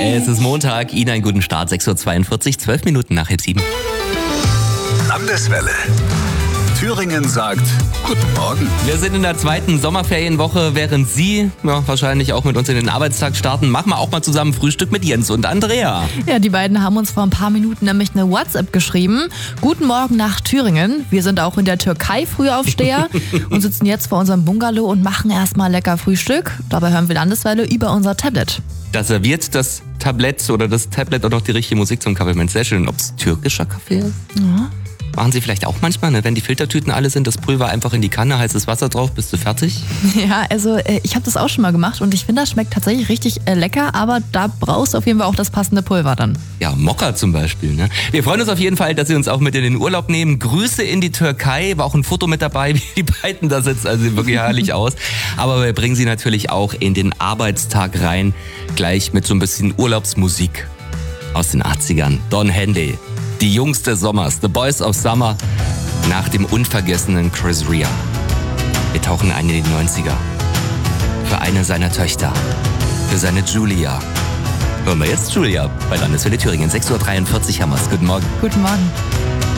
Es ist Montag, Ihnen einen guten Start, 6.42 Uhr, 12 Minuten nach 6:30. Landeswelle. Thüringen sagt Guten Morgen. Wir sind in der zweiten Sommerferienwoche, während Sie wahrscheinlich auch mit uns in den Arbeitstag starten. Machen wir auch mal zusammen Frühstück mit Jens und Andrea. Ja, die beiden haben uns vor ein paar Minuten nämlich eine WhatsApp geschrieben. Guten Morgen nach Thüringen. Wir sind auch in der Türkei Frühaufsteher und sitzen jetzt vor unserem Bungalow und machen erstmal lecker Frühstück. Dabei hören wir Landeswelle über unser Tablet. Da serviert das Tablet auch noch die richtige Musik zum Kaffee. Mensch, sehr schön. Ob es türkischer Kaffee ist? Ja. Machen Sie vielleicht auch manchmal, ne? Wenn die Filtertüten alle sind, das Pulver einfach in die Kanne, heißes Wasser drauf, bist du fertig? Ja, also ich habe das auch schon mal gemacht und ich finde, das schmeckt tatsächlich richtig lecker, aber da brauchst du auf jeden Fall auch das passende Pulver dann. Ja, Mokka zum Beispiel. Ne? Wir freuen uns auf jeden Fall, dass Sie uns auch mit in den Urlaub nehmen. Grüße in die Türkei, war auch ein Foto mit dabei, wie die beiden da sitzen, also sieht wirklich herrlich aus. Aber wir bringen Sie natürlich auch in den Arbeitstag rein, gleich mit so ein bisschen Urlaubsmusik aus den 80ern. Don Henley. Die Jungs des Sommers, The Boys of Summer, nach dem unvergessenen Chris Rea. Wir tauchen ein in die 90er. Für eine seiner Töchter. Für seine Julia. Hören wir jetzt Julia bei Landeswelle Thüringen. 6.43 Uhr haben wir's. Guten Morgen. Guten Morgen.